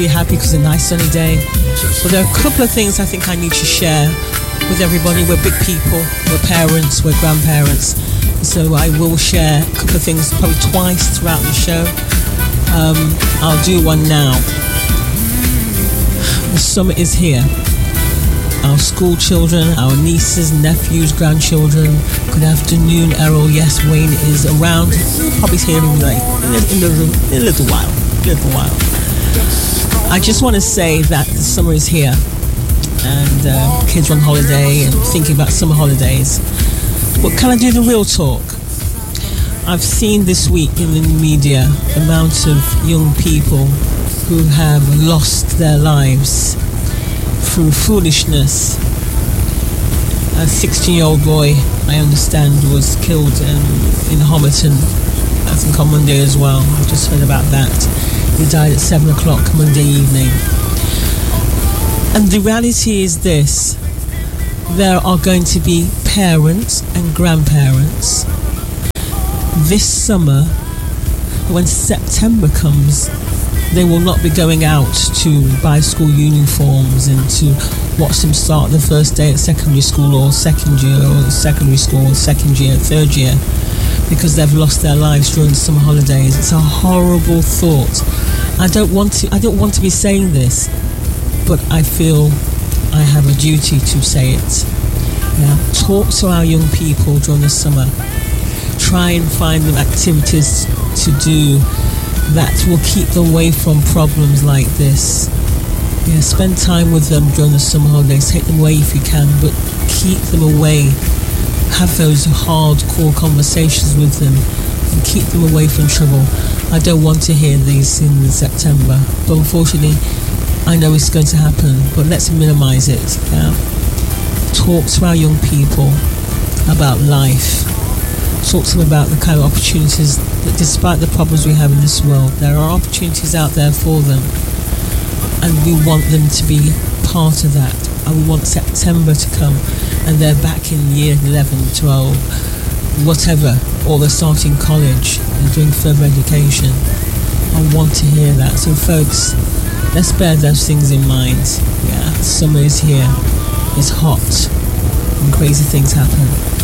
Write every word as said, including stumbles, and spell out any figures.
be happy because it's a nice sunny day. But there are a couple of things I think I need to share with everybody. We're big people, we're parents, we're grandparents. So I will share a couple of things probably twice throughout the show. Um, I'll do one now. The summer is here. Our school children, our nieces, nephews, grandchildren. Good afternoon, Errol. Yes, Wayne is around. Probably here in, like, in, a, in, a, in a little while. A little while. I just want to say that the summer is here, and uh, kids are on holiday and thinking about summer holidays. But can I do the real talk? I've seen this week in the media the amount of young people who have lost their lives through foolishness. A sixteen-year-old boy, I understand, was killed in, in Homerton, I think on Monday as well. I've just heard about that. He died at seven o'clock Monday evening. And the reality is this: there are going to be parents and grandparents this summer. When September comes, they will not be going out to buy school uniforms and to watch them start the first day at secondary school or second year or secondary school or second year, third year, because they've lost their lives during the summer holidays. It's a horrible thought. I don't want to I don't want to be saying this, but I feel I have a duty to say it. Yeah. Talk to our young people during the summer. Try and find them activities to do that will keep them away from problems like this. Yeah, spend time with them during the summer holidays. Take them away if you can, but keep them away. Have those hardcore conversations with them and keep them away from trouble. I don't want to hear these in September, but unfortunately I know it's going to happen, but let's minimize it. Yeah? Talk to our young people about life. Talk to them about the kind of opportunities that, despite the problems we have in this world, there are opportunities out there for them, and we want them to be part of that. And we want September to come and they're back in year eleven, twelve, whatever, or they're starting college and doing further education. I want to hear that. So folks, let's bear those things in mind. Yeah, summer is here, it's hot, and crazy things happen.